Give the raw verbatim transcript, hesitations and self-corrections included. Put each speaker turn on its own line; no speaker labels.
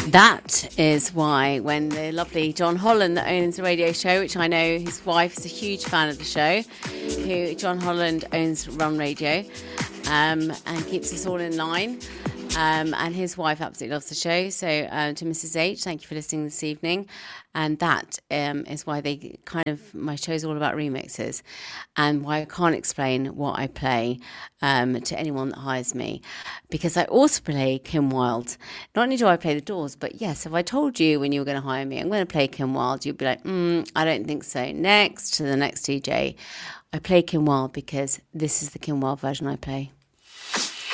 That is why when the lovely John Holland that owns the radio show, which I know his wife is a huge fan of the show, who John Holland owns Run Radio um, and keeps us all in line. Um, and his wife absolutely loves the show. So uh, to Missus H, thank you for listening this evening. And that um, is why they kind of, my show's all about remixes and why I can't explain what I play um, to anyone that hires me. Because I also play Kim Wilde. Not only do I play the Doors, but yes, if I told you when you were going to hire me, I'm going to play Kim Wilde, you'd be like, mm, I don't think so. Next to the next D J. I play Kim Wilde because this is the Kim Wilde version I play.